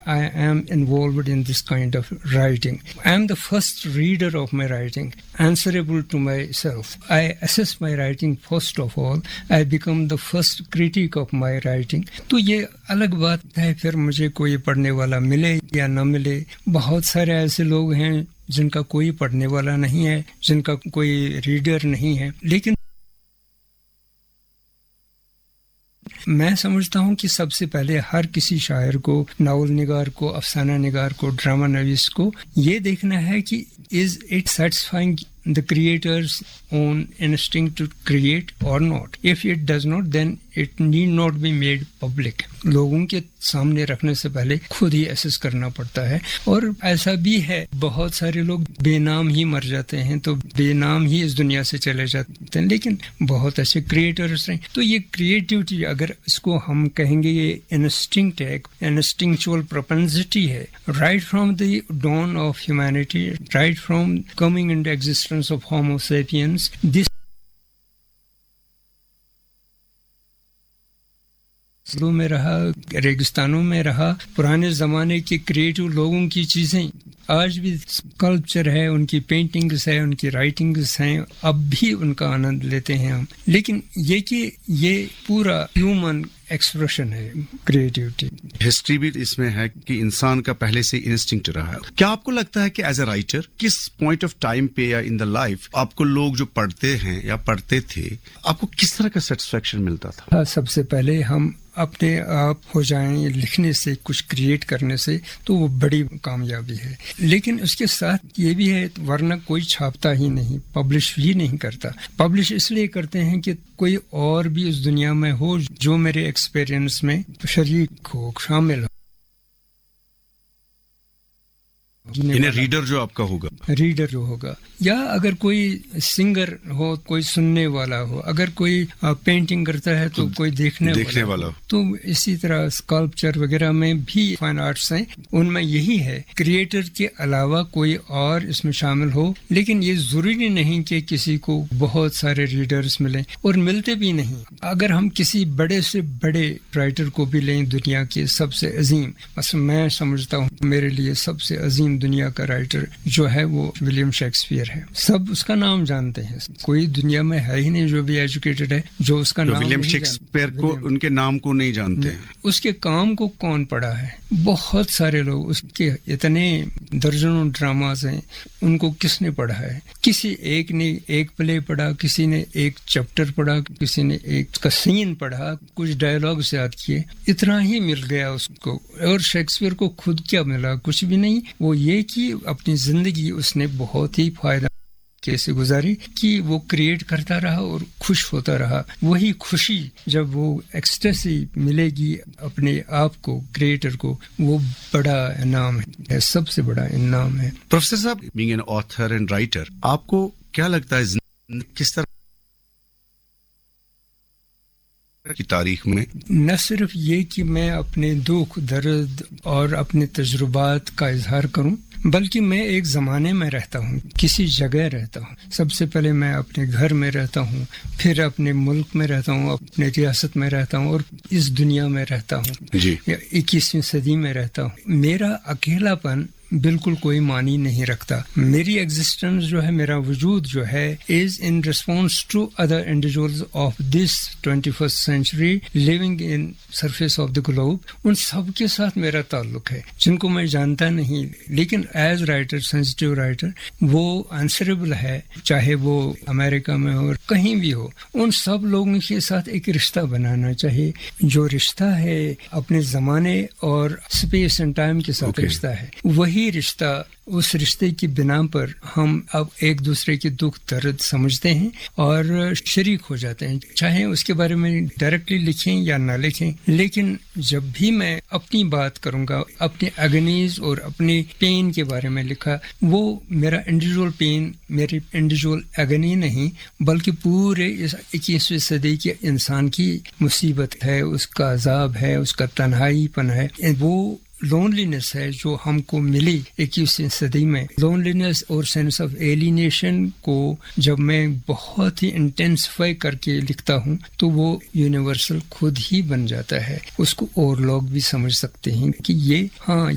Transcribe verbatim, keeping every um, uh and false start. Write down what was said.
I am involved in this kind of writing. I am the first reader of my writing, answerable to myself. I assess my writing first of all. I become the first critic of my writing. تو یہ الگ بات ہے پھر مجھے کوئی پڑھنے والا ملے یا نہ ملے. بہت سارے ایسے لوگ ہیں جن کا کوئی پڑھنے والا نہیں ہے, جن کا کوئی ریڈر نہیں ہے, لیکن میں سمجھتا ہوں کہ سب سے پہلے ہر کسی شاعر کو, ناول نگار کو, افسانہ نگار کو, ڈرامہ نویس کو یہ دیکھنا ہے کہ is it satisfying the creator's own instinct to create or not. If it does not, then it need not be made public. لوگوں کے سامنے رکھنے سے پہلے خود ہی ایسس کرنا پڑتا ہے. اور ایسا بھی ہے, بہت سارے لوگ بے نام ہی مر جاتے ہیں, تو بے نام ہی اس دنیا سے چلے جاتے ہیں, لیکن بہت ایسے کریٹرز ہیں. تو یہ کریٹیوٹی, اگر اس کو ہم کہیں گے یہ انسٹنکٹ ہے, انسٹنکچوئل پروپنسٹی ہے, right from the down of humanity, right from coming into existence of homo sapiens. دس میں رہا, ریگستانوں میں رہا, پرانے زمانے کے کریٹو لوگوں کی چیزیں آج بھی اسکلپچر ہے, ان کی پینٹنگز ہے, ان کی رائٹنگز ہیں, اب بھی ان کا آنند لیتے ہیں ہم. لیکن یہ کہ یہ پورا ہیومن ایکسپریشن ہے کریٹیوٹی. ہسٹری بھی اس میں ہے کہ انسان کا پہلے سے انسٹنکٹ رہا ہے. کیا آپ کو لگتا ہے کہ ایز اے رائٹر کس پوائنٹ آف ٹائم پہ یا ان دا لائف آپ کو لوگ جو پڑھتے ہیں یا پڑھتے تھے, آپ کو کس طرح کا سیٹسفیکشن ملتا تھا؟ سب سے پہلے ہم اپنے آپ ہو جائیں لکھنے سے, کچھ کریٹ کرنے سے, تو وہ بڑی کامیابی ہے. لیکن اس کے ساتھ یہ بھی ہے, ورنہ کوئی چھاپتا ہی نہیں, پبلش ہی نہیں کرتا. پبلش اس لیے کرتے ہیں کہ کوئی اور بھی اس دنیا میں ہو جو میرے ایکسپیرئنس میں شریک ہو, شامل ہو. انہیں ریڈر جو آپ کا ہوگا, ریڈر جو ہوگا, یا اگر کوئی سنگر ہو, کوئی سننے والا ہو, اگر کوئی پینٹنگ کرتا ہے تو کوئی دیکھنے, دیکھنے والا ہو. تو اسی طرح اسکلپچر وغیرہ میں بھی فائن آرٹس ہیں, ان میں یہی ہے کریٹر کے علاوہ کوئی اور اس میں شامل ہو. لیکن یہ ضروری نہیں کہ کسی کو بہت سارے ریڈرز ملیں, اور ملتے بھی نہیں. اگر ہم کسی بڑے سے بڑے رائٹر کو بھی لیں, دنیا کے سب سے عظیم, مثلا میں سمجھتا ہوں میرے لیے سب سے عظیم دنیا کا رائٹر جو ہے وہ ولیم شیکسپیئر ہے. سب اس کا نام جانتے ہیں, کوئی دنیا میں ہے ہی نہیں جو بھی ایجوکیٹڈ ہے جو اس کا نام. ولیم شیکسپیئر کو, ان کے نام کو نہیں جانتے ہیں. اس کے کام کو کون پڑھا ہے؟ بہت سارے لوگ. اس کے اتنے درجنوں ڈراماز ہیں, ان کو کس نے پڑھا ہے؟ کسی ایک نے ایک پلے پڑھا, کسی نے ایک چیپٹر پڑھا, کسی نے ایک کا سین پڑھا, کچھ ڈائلاگز یاد کیے, اتنا ہی مل گیا اس کو. اور شیکسپیئر کو خود کیا ملا؟ کچھ بھی نہیں. وہ یہ کہ اپنی زندگی اس نے بہت ہی فائدہ کیسے گزاری کہ وہ کریٹ کرتا رہا اور خوش ہوتا رہا. وہی خوشی جب وہ ایکسٹیسی ملے گی اپنے آپ کو, کریٹر کو, وہ بڑا انعام ہے, سب سے بڑا انعام ہے. پروفیسر صاحب, being an author and writer, آپ کو کیا لگتا ہے کس طرح کی تاریخ میں نہ صرف یہ کہ میں اپنے دکھ درد اور اپنے تجربات کا اظہار کروں, بلکہ میں ایک زمانے میں رہتا ہوں, کسی جگہ رہتا ہوں. سب سے پہلے میں اپنے گھر میں رہتا ہوں, پھر اپنے ملک میں رہتا ہوں, اپنے ریاست میں رہتا ہوں, اور اس دنیا میں رہتا ہوں, جی اکیسویں صدی میں رہتا ہوں. میرا اکیلا پن بالکل کوئی معنی نہیں رکھتا. میری ایگزسٹنس جو ہے, میرا وجود جو ہے, از in response to other individuals of this twenty first century living in surface of the globe. ان سب کے ساتھ میرا تعلق ہے جن کو میں جانتا نہیں, لیکن ایز رائٹر, سینسٹیو رائٹر, وہ آنسریبل ہے, چاہے وہ امریکہ میں ہو, کہیں بھی ہو. ان سب لوگوں کے ساتھ ایک رشتہ بنانا چاہیے, جو رشتہ ہے اپنے زمانے اور اسپیس اینڈ ٹائم کے ساتھ okay. رشتہ ہے. وہی رشتہ, اس رشتے کی بنا پر ہم اب ایک دوسرے کے دکھ درد سمجھتے ہیں اور شریک ہو جاتے ہیں, چاہے اس کے بارے میں ڈائریکٹلی لکھیں یا نہ لکھیں. لیکن جب بھی میں اپنی بات کروں گا, اپنے اگنیز اور اپنے پین کے بارے میں لکھا, وہ میرا انڈیویجول پین, میری انڈیویجول اگنی نہیں, بلکہ پورے اس اکیسویں صدی کے انسان کی مصیبت ہے, اس کا عذاب ہے, اس کا تنہائی پن ہے. وہ لونلینس ہے جو ہم کو ملی اکیسویں صدی میں. لونلینس اور سینس آف ایلینیشن کو جب میں بہت ہی انٹینسفائی کر کے لکھتا ہوں تو وہ یونیورسل خود ہی بن جاتا ہے. اس کو اور لوگ بھی سمجھ سکتے ہیں کہ یہ ہاں